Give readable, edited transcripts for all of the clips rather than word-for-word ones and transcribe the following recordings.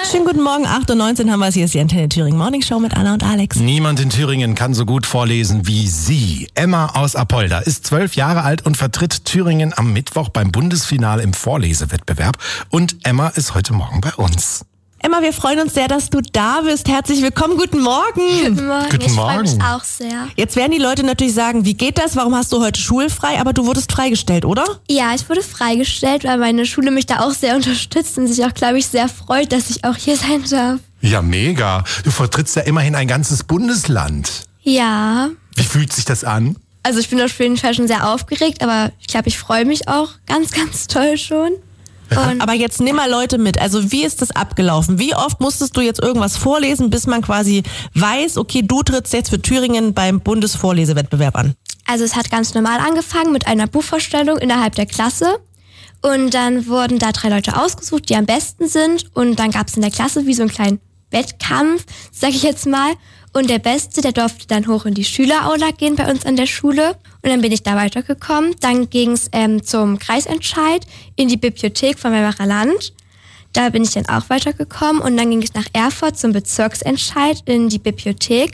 Schönen guten Morgen, 8:19 Uhr haben wir es. Hier ist die Antenne Thüringen Morning Show mit Anna und Alex. Niemand in Thüringen kann so gut vorlesen wie sie. Emma aus Apolda ist 12 Jahre alt und vertritt Thüringen am Mittwoch beim Bundesfinale im Vorlesewettbewerb. Und Emma ist heute Morgen bei uns. Emma, wir freuen uns sehr, dass du da bist. Herzlich willkommen, guten Morgen. Guten Morgen. Guten Morgen. Ich freue mich auch sehr. Jetzt werden die Leute natürlich sagen, wie geht das? Warum hast du heute schulfrei? Aber du wurdest freigestellt, oder? Ja, ich wurde freigestellt, weil meine Schule mich da auch sehr unterstützt und sich auch, glaube ich, sehr freut, dass ich auch hier sein darf. Ja, mega. Du vertrittst ja immerhin ein ganzes Bundesland. Ja. Wie fühlt sich das an? Also ich bin auf jeden Fall schon sehr aufgeregt, aber ich glaube, ich freue mich auch ganz, ganz toll schon. Und Aber jetzt nimm mal Leute mit. Also wie ist das abgelaufen? Wie oft musstest du jetzt irgendwas vorlesen, bis man quasi weiß, okay, du trittst jetzt für Thüringen beim Bundesvorlesewettbewerb an? also es hat ganz normal angefangen mit einer Buchvorstellung innerhalb der Klasse. Und dann wurden da 3 Leute ausgesucht, die am besten sind. Und dann gab es in der Klasse wie so einen kleinen Wettkampf, sag ich jetzt mal. Und der Beste, der durfte dann hoch in die Schüleraula gehen bei uns an der Schule. Und dann bin ich da weitergekommen. Dann ging es zum Kreisentscheid in die Bibliothek von Weimarer Land. Da bin ich dann auch weitergekommen. Und dann ging es nach Erfurt zum Bezirksentscheid in die Bibliothek.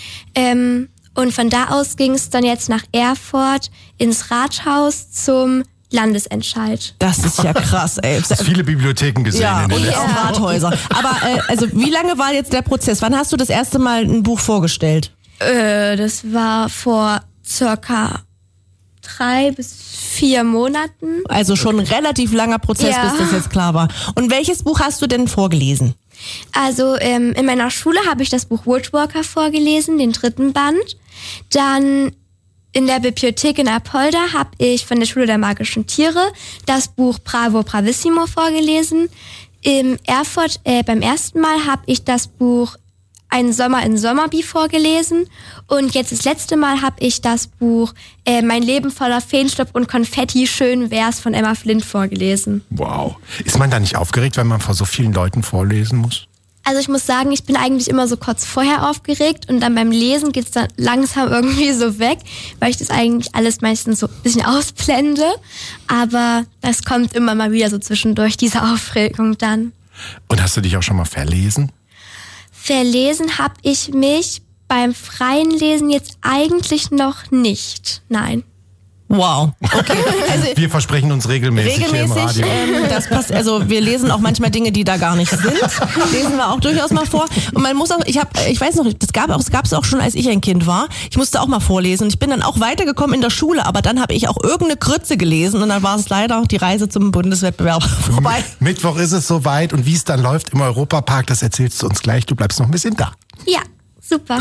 Und von da aus ging es dann jetzt nach Erfurt ins Rathaus zum Landesentscheid. Das ist ja krass, ey. Du hast viele Bibliotheken gesehen Ja, in den und letzten auch Rathäuser. Aber also wie lange war jetzt der Prozess? Wann hast du das erste Mal ein Buch vorgestellt? Das war vor circa 3 bis 4 Monaten. Also schon ein relativ langer Prozess, Ja. bis das jetzt klar war. Und welches Buch hast du denn vorgelesen? Also in meiner Schule habe ich das Buch Woodwalker vorgelesen, den 3. Band. Dann in der Bibliothek in Apolda habe ich von der Schule der magischen Tiere das Buch Bravo Bravissimo vorgelesen. In Erfurt beim ersten Mal habe ich das Buch Ein Sommer in Sommerby vorgelesen. Und jetzt das letzte Mal habe ich das Buch Mein Leben voller Feenstaub und Konfetti, schön wär's von Emma Flint vorgelesen. Wow. Ist man da nicht aufgeregt, wenn man vor so vielen Leuten vorlesen muss? Also ich muss sagen, ich bin eigentlich immer so kurz vorher aufgeregt und dann beim Lesen geht's dann langsam irgendwie so weg, weil ich das eigentlich alles meistens so ein bisschen ausblende. Aber das kommt immer mal wieder so zwischendurch, diese Aufregung dann. Und hast du dich auch schon mal verlesen? Verlesen habe ich mich beim freien Lesen jetzt eigentlich noch nicht. Nein. Wow. Okay. Also Wir versprechen uns regelmäßig hier im Radio. das passt. Also wir lesen auch manchmal Dinge, die da gar nicht sind. Lesen wir auch durchaus mal vor. Und man muss auch, ich weiß noch, das gab's auch schon, als ich ein Kind war. Ich musste auch mal vorlesen. Und ich bin dann auch weitergekommen in der Schule, aber dann habe ich auch irgendeine Grütze gelesen und dann war es leider die Reise zum Bundeswettbewerb vorbei. Mittwoch ist es soweit und wie es dann läuft im Europapark, das erzählst du uns gleich. Du bleibst noch ein bisschen da. Ja, super.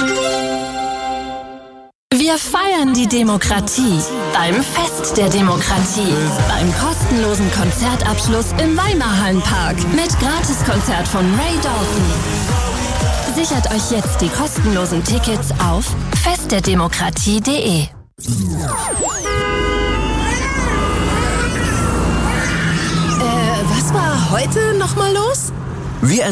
Wir feiern die Demokratie beim Fest der Demokratie, beim kostenlosen Konzertabschluss im Weimarhallenpark mit Gratiskonzert von Ray Dalton. Sichert euch jetzt die kostenlosen Tickets auf festderdemokratie.de. Was war heute nochmal los? Wir